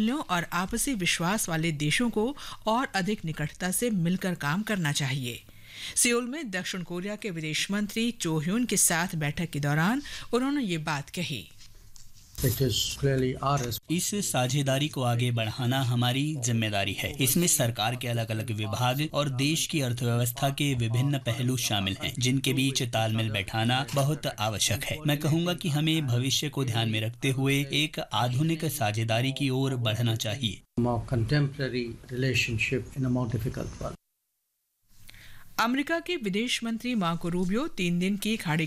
मूल्यों और आपसी विश्वास वाले देशों को और अधिक निकटता से मिलकर काम करना चाहिए। सियोल में दक्षिण कोरिया के विदेश मंत्री चो ह्यून के साथ बैठक के दौरान उन्होंने ये बात कही। इस साझेदारी को आगे बढ़ाना हमारी जिम्मेदारी है। इसमें सरकार के अलग अलग विभाग और देश की अर्थव्यवस्था के विभिन्न पहलू शामिल हैं, जिनके बीच तालमेल बैठाना बहुत आवश्यक है। मैं कहूँगा कि हमें भविष्य को ध्यान में रखते हुए एक आधुनिक साझेदारी की ओर बढ़ना चाहिए। अमेरिका के विदेश मंत्री मार्को रूबियो 3 दिन की खाड़ी